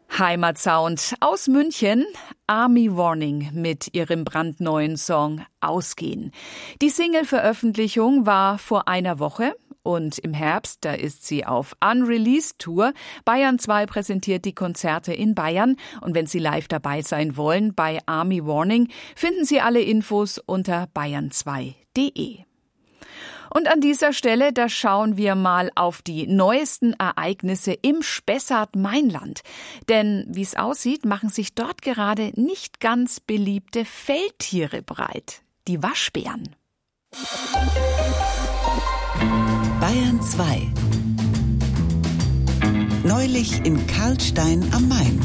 Heimatsound aus München, Army Warning mit ihrem brandneuen Song Ausgehen. Die Single-Veröffentlichung war vor einer Woche und im Herbst, da ist sie auf Unreleased-Tour. Bayern 2 präsentiert die Konzerte in Bayern und wenn Sie live dabei sein wollen bei Army Warning, finden Sie alle Infos unter bayern2.de. Und an dieser Stelle, da schauen wir mal auf die neuesten Ereignisse im Spessart-Mainland. Denn wie es aussieht, machen sich dort gerade nicht ganz beliebte Feldtiere breit. Die Waschbären. Bayern 2. Neulich in Karlstein am Main.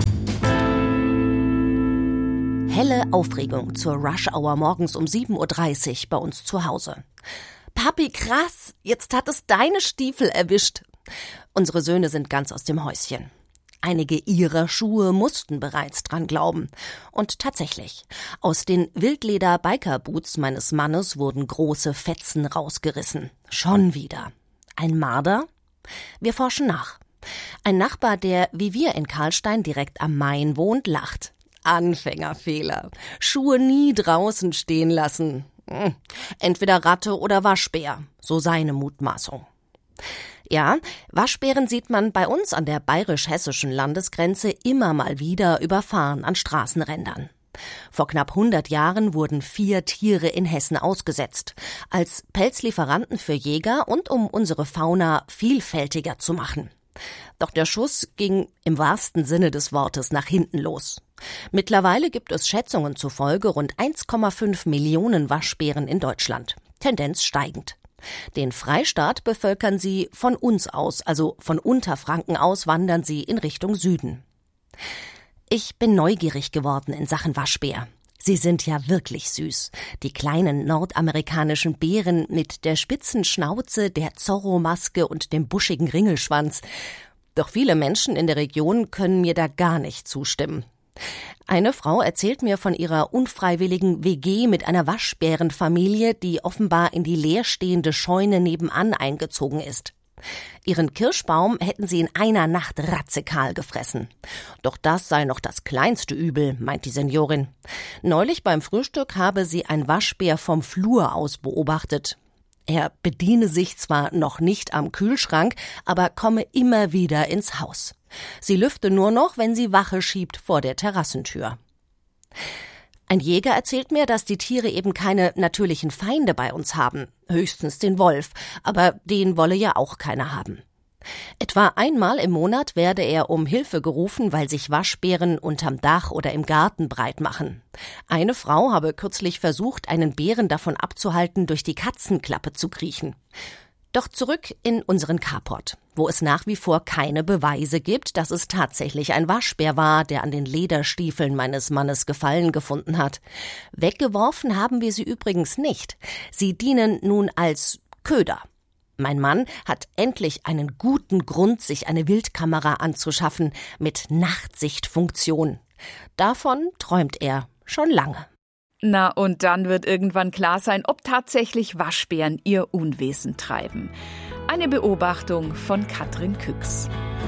Helle Aufregung zur Rush-Hour morgens um 7.30 Uhr bei uns zu Hause. Papi, krass, jetzt hat es deine Stiefel erwischt. Unsere Söhne sind ganz aus dem Häuschen. Einige ihrer Schuhe mussten bereits dran glauben. Und tatsächlich, aus den Wildleder-Biker-Boots meines Mannes wurden große Fetzen rausgerissen. Schon wieder. Ein Marder? Wir forschen nach. Ein Nachbar, der wie wir in Karlstein direkt am Main wohnt, lacht. Anfängerfehler. Schuhe nie draußen stehen lassen. Entweder Ratte oder Waschbär, so seine Mutmaßung. Ja, Waschbären sieht man bei uns an der bayerisch-hessischen Landesgrenze immer mal wieder überfahren an Straßenrändern. Vor knapp 100 Jahren wurden 4 Tiere in Hessen ausgesetzt, als Pelzlieferanten für Jäger und um unsere Fauna vielfältiger zu machen. Doch der Schuss ging im wahrsten Sinne des Wortes nach hinten los. Mittlerweile gibt es Schätzungen zufolge rund 1,5 Millionen Waschbären in Deutschland. Tendenz steigend. Den Freistaat bevölkern sie von uns aus, also von Unterfranken aus wandern sie in Richtung Süden. Ich bin neugierig geworden in Sachen Waschbär. Sie sind ja wirklich süß. Die kleinen nordamerikanischen Bären mit der spitzen Schnauze, der Zorro-Maske und dem buschigen Ringelschwanz. Doch viele Menschen in der Region können mir da gar nicht zustimmen. Eine Frau erzählt mir von ihrer unfreiwilligen WG mit einer Waschbärenfamilie, die offenbar in die leerstehende Scheune nebenan eingezogen ist. Ihren Kirschbaum hätten sie in einer Nacht ratzekahl gefressen. Doch das sei noch das kleinste Übel, meint die Seniorin. Neulich beim Frühstück habe sie ein Waschbär vom Flur aus beobachtet. Er bediene sich zwar noch nicht am Kühlschrank, aber komme immer wieder ins Haus. Sie lüfte nur noch, wenn sie Wache schiebt vor der Terrassentür. Ein Jäger erzählt mir, dass die Tiere eben keine natürlichen Feinde bei uns haben, höchstens den Wolf, aber den wolle ja auch keiner haben. Etwa einmal im Monat werde er um Hilfe gerufen, weil sich Waschbären unterm Dach oder im Garten breit machen. Eine Frau habe kürzlich versucht, einen Bären davon abzuhalten, durch die Katzenklappe zu kriechen. Doch zurück in unseren Carport, wo es nach wie vor keine Beweise gibt, dass es tatsächlich ein Waschbär war, der an den Lederstiefeln meines Mannes Gefallen gefunden hat. Weggeworfen haben wir sie übrigens nicht. Sie dienen nun als Köder. Mein Mann hat endlich einen guten Grund, sich eine Wildkamera anzuschaffen mit Nachtsichtfunktion. Davon träumt er schon lange. Na, und dann wird irgendwann klar sein, ob tatsächlich Waschbären ihr Unwesen treiben. Eine Beobachtung von Katrin Küchs.